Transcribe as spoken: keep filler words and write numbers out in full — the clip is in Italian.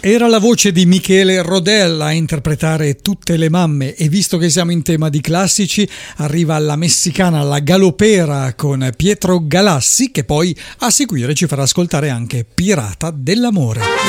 Era la voce di Michele Rodella a interpretare Tutte le mamme, e visto che siamo in tema di classici, arriva la messicana La Galopera con Pietro Galassi, che poi a seguire ci farà ascoltare anche Pirata dell'amore.